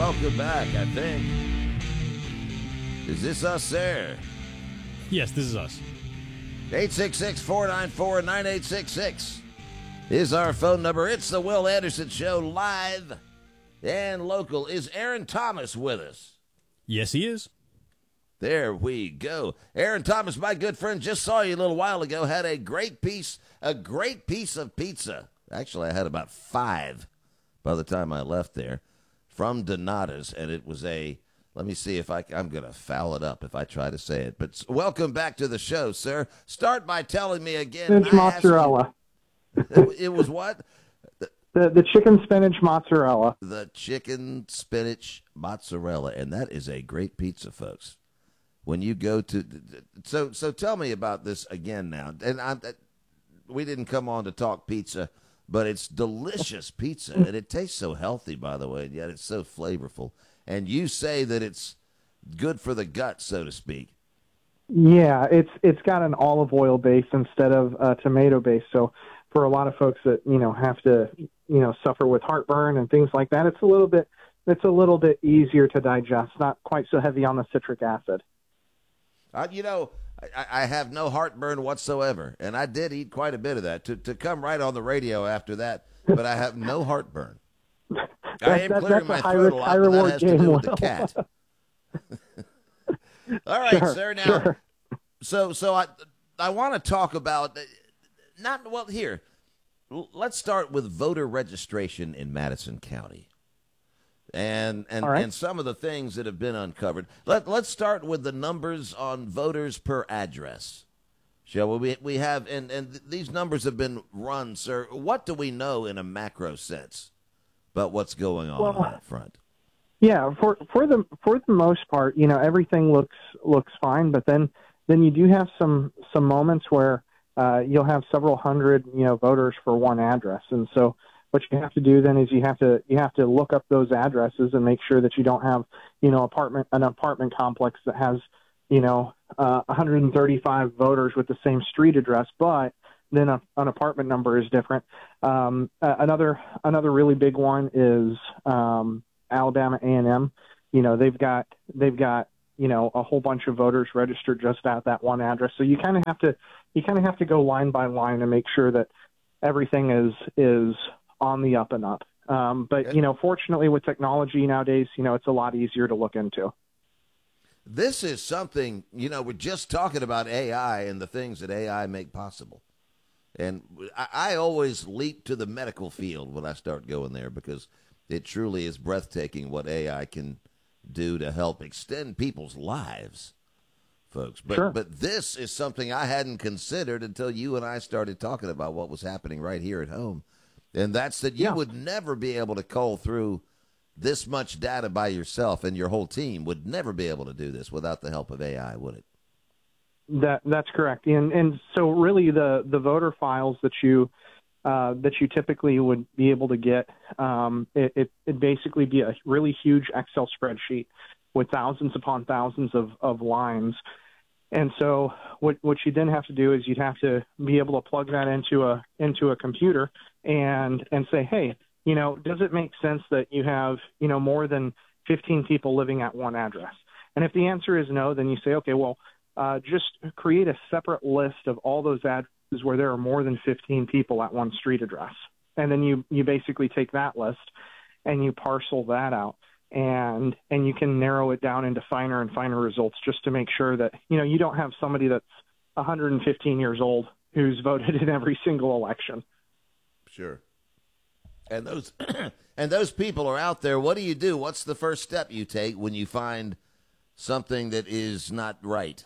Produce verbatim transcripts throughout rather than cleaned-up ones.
welcome back, I think. Is this us, sir? Yes, this is us. eight six six, four nine four, nine eight six six is our phone number. It's the Will Anderson Show, live and local. Is Aaron Thomas with us? Yes, he is. There we go. Aaron Thomas, my good friend, just saw you a little while ago, had a great piece, a great piece of pizza. Actually, I had about five by the time I left there from Donata's, and it was a, let me see if I, I'm going to foul it up if I try to say it. But welcome back to the show, sir. Start by telling me again. Spinach mozzarella. You, it was what? The the chicken spinach mozzarella. The chicken spinach mozzarella, and that is a great pizza, folks. When you go to, so so tell me about this again now. And I, we didn't come on to talk pizza, but it's delicious pizza, and it tastes so healthy, by the way, and yet it's so flavorful. And you say that it's good for the gut, so to speak. Yeah, it's it's got an olive oil base instead of a tomato base. So for a lot of folks that you know have to you know suffer with heartburn and things like that, it's a little bit it's a little bit easier to digest. Not quite so heavy on the citric acid. Uh, you know, I, I have no heartburn whatsoever, and I did eat quite a bit of that to to come right on the radio after that. But I have no heartburn. that, I am that, clearing my throat a lot, but that has to do with the cat. All right, sure, sir. Now, sure. so so I I want to talk about not well here. Let's start with voter registration in Madison County, and and right. and some of the things that have been uncovered. Let Let's start with the numbers on voters per address. Shall we? We have and and these numbers have been run, sir. What do we know in a macro sense about what's going on Well, on that front? Yeah, for for the for the most part, you know, everything looks looks fine. But then then you do have some some moments where uh, you'll have several hundred you know voters for one address, and so what you have to do then is you have to you have to look up those addresses and make sure that you don't have you know apartment an apartment complex that has you know uh, one hundred thirty-five voters with the same street address, but then a, an apartment number is different. Um, uh, another another really big one is um, Alabama A and M. You know they've got they've got you know a whole bunch of voters registered just at that one address. So you kind of have to you kind of have to go line by line and make sure that everything is is on the up and up. Um, but you know, fortunately with technology nowadays, you know it's a lot easier to look into. This is something, you know, we're just talking about A I and the things that A I make possible. And I, I always leap to the medical field when I start going there because it truly is breathtaking what A I can do to help extend people's lives, folks. But Sure. but this is something I hadn't considered until you and I started talking about what was happening right here at home. And that's that you Yeah. would never be able to cull through this much data by yourself, and your whole team would never be able to do this without the help of A I, would it? That that's correct. And and so really the, the voter files that you uh, that you typically would be able to get, um, it, it it'd basically be a really huge Excel spreadsheet with thousands upon thousands of, of lines. And so what what you then have to do is you'd have to be able to plug that into a into a computer and and say, hey, you know, does it make sense that you have, you know, more than fifteen people living at one address? And if the answer is no, then you say, okay, well, uh, just create a separate list of all those addresses where there are more than fifteen people at one street address. And then you, you basically take that list and you parcel that out. And and you can narrow it down into finer and finer results just to make sure that, you know, you don't have somebody that's one hundred fifteen years old who's voted in every single election. Sure. And those and those people are out there. What do you do? What's the first step you take when you find something that is not right?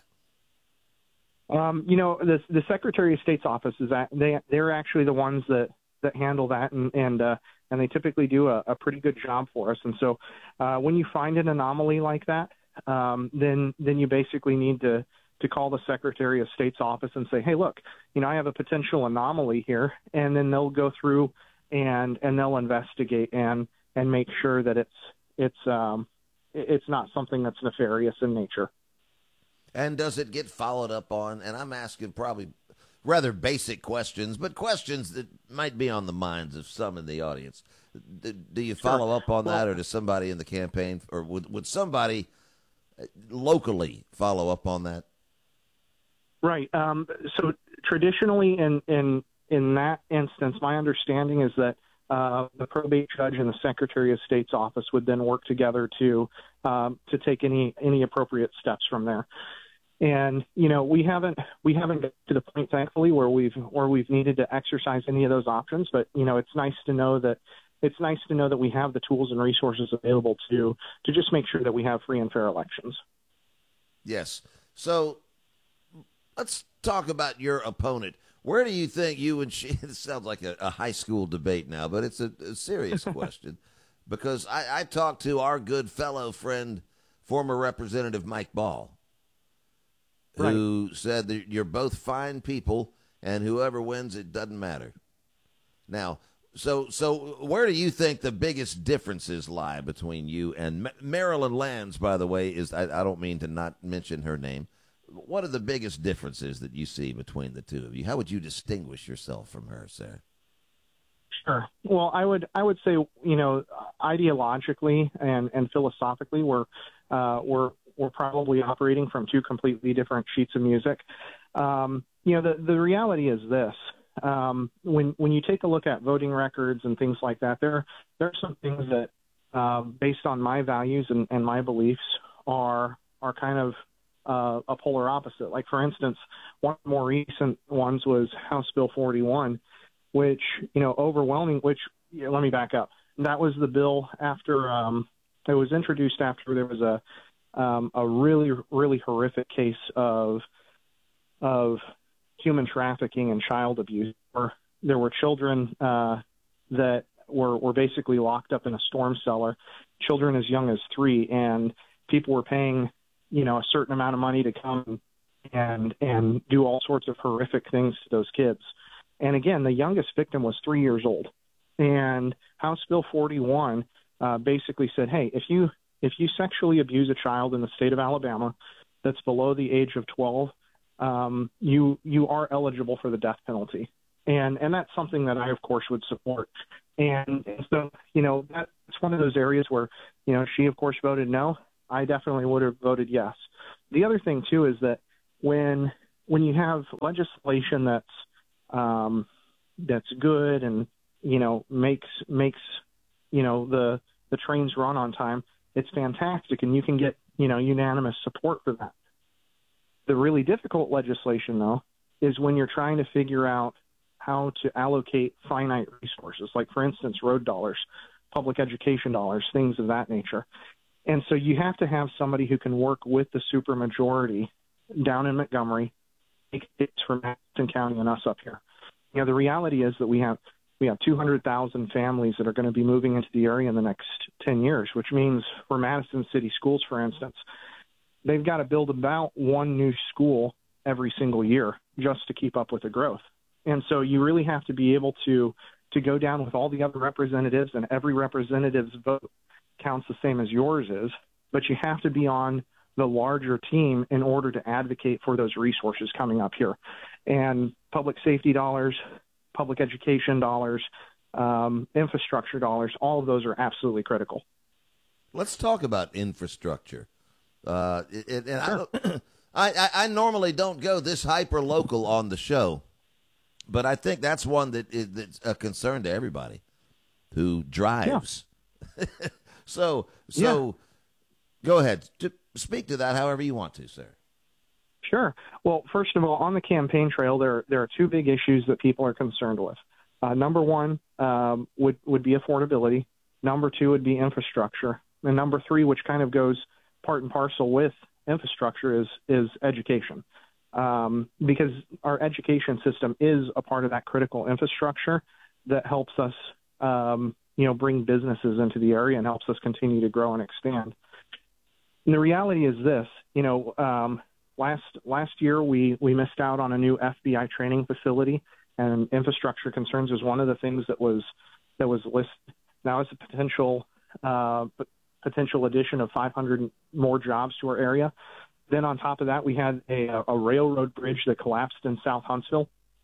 Um, you know, the the Secretary of State's office is that they they're actually the ones that, that handle that, and and uh, and they typically do a, a pretty good job for us. And so, uh, when you find an anomaly like that, um, then then you basically need to to call the Secretary of State's office and say, hey, look, you know, I have a potential anomaly here, and then they'll go through and and they'll investigate and and make sure that it's it's um it's not something that's nefarious in nature. And does it get followed up on? And I'm asking probably rather basic questions, but questions that might be on the minds of some in the audience. Do, do you follow Sure. up on Well, that, or does somebody in the campaign, or would, would somebody locally follow up on that? Right. Um, so traditionally, in, in in that instance, my understanding is that uh, the probate judge and the Secretary of State's office would then work together to um, to take any any appropriate steps from there. And you know, we haven't we haven't got to the point, thankfully, where we've where we've needed to exercise any of those options. But you know, it's nice to know that it's nice to know that we have the tools and resources available to to just make sure that we have free and fair elections. Yes. So let's talk about your opponent. Where do you think you and she? It sounds like a, a high school debate now, but it's a, a serious question because I, I talked to our good fellow friend, former Representative Mike Ball, who right. said that you're both fine people, and whoever wins, it doesn't matter. Now, so so where do you think the biggest differences lie between you and Ma- Marilyn Lands? By the way, is I, I don't mean to not mention her name. What are the biggest differences that you see between the two of you? How would you distinguish yourself from her, Sarah? Sure. Well, I would I would say, you know, ideologically and, and philosophically, we're uh, we're we're probably operating from two completely different sheets of music. Um, you know, the the reality is this: um, when when you take a look at voting records and things like that, there there are some things that, uh, based on my values and, and my beliefs, are are kind of Uh, a polar opposite. Like, for instance, one of the more recent ones was House Bill forty-one, which, you know, overwhelming, which, you know, let me back up. That was the bill after, um, it was introduced after there was a, um, a really, really horrific case of, of human trafficking and child abuse. Where there were children uh, that were, were basically locked up in a storm cellar, children as young as three, and people were paying you know, a certain amount of money to come and and do all sorts of horrific things to those kids. And again, the youngest victim was three years old. And House Bill forty-one uh, basically said, hey, if you if you sexually abuse a child in the state of Alabama that's below the age of twelve, um, you you are eligible for the death penalty. And and that's something that I, of course, would support. And, and so, you know, that's one of those areas where, you know, she, of course, voted no. I definitely would have voted yes. The other thing, too, is that when when you have legislation that's um, that's good and, you know, makes, makes you know, the, the trains run on time, it's fantastic, and you can get, you know, unanimous support for that. The really difficult legislation, though, is when you're trying to figure out how to allocate finite resources, like, for instance, road dollars, public education dollars, things of that nature. And so you have to have somebody who can work with the supermajority down in Montgomery, make it for Madison County and us up here. You know, the reality is that we have we have two hundred thousand families that are going to be moving into the area in the next ten years, which means for Madison City Schools, for instance, they've got to build about one new school every single year just to keep up with the growth. And so you really have to be able to to go down with all the other representatives, and every representative's vote counts the same as yours is, but you have to be on the larger team in order to advocate for those resources coming up here. And public safety dollars, public education dollars, um, infrastructure dollars, all of those are absolutely critical. Let's talk about infrastructure. Uh, it, it, and sure. I, I, I normally don't go this hyper local on the show, but I think that's one that is that's a concern to everybody who drives. Yeah. So, so yeah. Go ahead. Speak to that however you want to, sir. Sure. Well, first of all, on the campaign trail, there there are two big issues that people are concerned with. Uh, number one um, would, would be affordability. Number two would be infrastructure. And number three, which kind of goes part and parcel with infrastructure, is, is education. Um, because our education system is a part of that critical infrastructure that helps us um, you know, bring businesses into the area and helps us continue to grow and expand. And the reality is this, you know, um, last last year we, we missed out on a new F B I training facility, and infrastructure concerns is one of the things that was that was listed. Now, as a potential uh, potential addition of five hundred more jobs to our area. Then on top of that, we had a, a railroad bridge that collapsed in South Huntsville.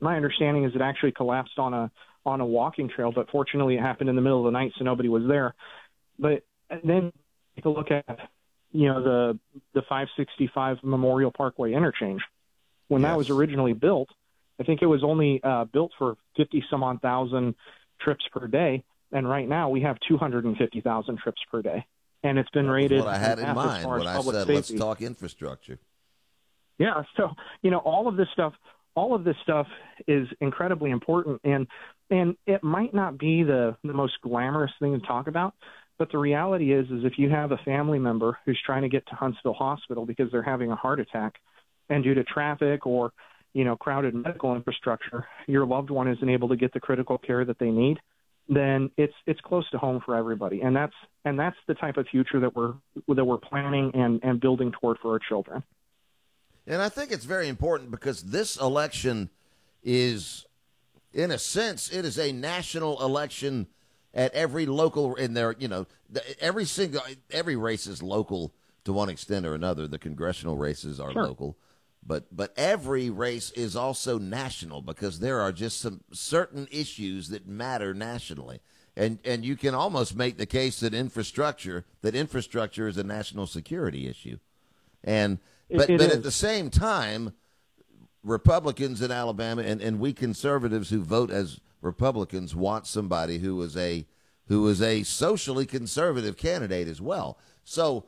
my understanding is it actually collapsed on a on a walking trail, but fortunately it happened in the middle of the night, so nobody was there. But then take a look at, you know, the the five sixty-five Memorial Parkway interchange. When yes. that was originally built, I think it was only uh, built for fifty some odd thousand trips per day, and right now we have two hundred fifty thousand trips per day, and it's been that rated. What I had in mind when I said safety. Let's talk infrastructure. Yeah, so you know all of this stuff. All of this stuff is incredibly important, and and it might not be the, the most glamorous thing to talk about, but the reality is, is if you have a family member who's trying to get to Huntsville Hospital because they're having a heart attack, and due to traffic or, you know, crowded medical infrastructure, your loved one isn't able to get the critical care that they need, then it's it's close to home for everybody, and that's and that's the type of future that we're that we're planning and, and building toward for our children. And I think it's very important because this election is, in a sense, it is a national election at every local in there. You know, every single every race is local to one extent or another. The congressional races are sure. local, but but every race is also national because there are just some certain issues that matter nationally. And and you can almost make the case that infrastructure that infrastructure is a national security issue. And But it but is. at the same time, Republicans in Alabama and, and we conservatives who vote as Republicans want somebody who is a who is a socially conservative candidate as well. So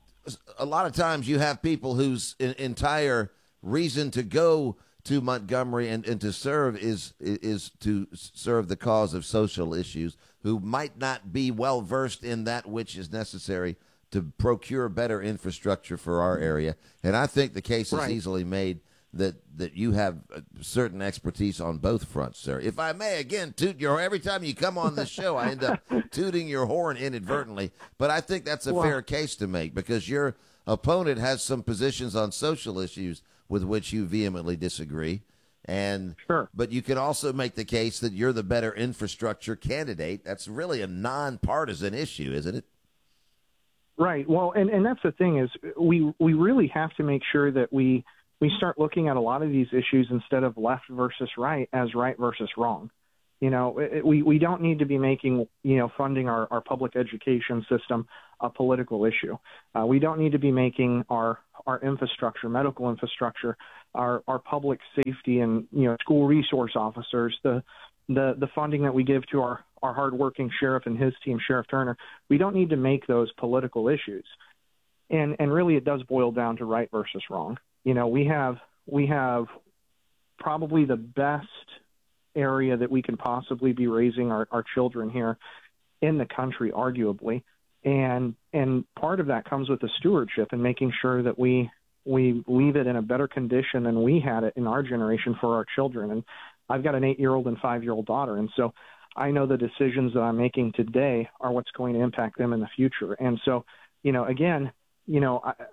a lot of times you have people whose entire reason to go to Montgomery and, and to serve is is to serve the cause of social issues, who might not be well versed in that which is necessary to procure better infrastructure for our area. And I think the case is right. easily made that, that you have a certain expertise on both fronts, sir. If I may, again, toot your every time you come on this show, I end up tooting your horn inadvertently. But I think that's a well, fair case to make because your opponent has some positions on social issues with which you vehemently disagree. And sure. But you can also make the case that you're the better infrastructure candidate. That's really a nonpartisan issue, isn't it? Right. Well, and, and that's the thing is we we really have to make sure that we we start looking at a lot of these issues instead of left versus right as right versus wrong. You know, it, we, we don't need to be making, you know, funding our, our public education system a political issue. Uh, we don't need to be making our our infrastructure, medical infrastructure, our, our public safety and, you know, school resource officers, the the the funding that we give to our, our hardworking sheriff and his team, Sheriff Turner, we don't need to make those political issues. And and really it does boil down to right versus wrong. You know, we have we have probably the best area that we can possibly be raising our, our children here in the country, arguably. And and part of that comes with the stewardship and making sure that we we leave it in a better condition than we had it in our generation for our children. And I've got an eight-year-old and five-year-old daughter, and so I know the decisions that I'm making today are what's going to impact them in the future. And so, you know, again, you know, I,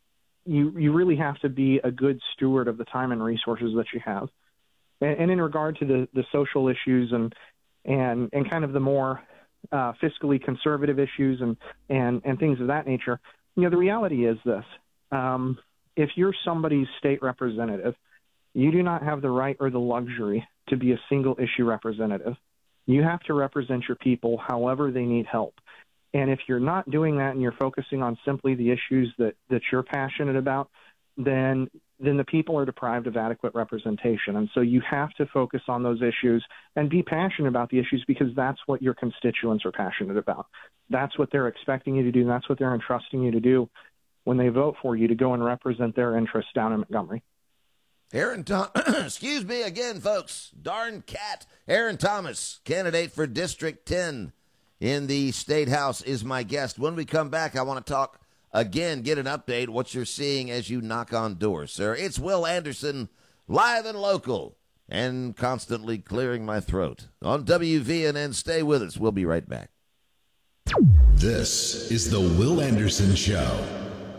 you you really have to be a good steward of the time and resources that you have. And, and in regard to the, the social issues and and and kind of the more uh, fiscally conservative issues and, and, and things of that nature, you know, the reality is this. Um, if you're somebody's state representative, you do not have the right or the luxury to be a single issue representative. You have to represent your people however they need help. And if you're not doing that and you're focusing on simply the issues that, that you're passionate about, then then the people are deprived of adequate representation. And so you have to focus on those issues and be passionate about the issues because that's what your constituents are passionate about. That's what they're expecting you to do, and that's what they're entrusting you to do when they vote for you to go and represent their interests down in Montgomery. Aaron Tom- excuse me again, folks. Darn cat. Aaron Thomas, candidate for District ten in the State House, is my guest. When we come back, I want to talk again, get an update, what you're seeing as you knock on doors, sir. It's Will Anderson, live and local, and constantly clearing my throat on W V N N. Stay with us. We'll be right back. This is the Will Anderson Show.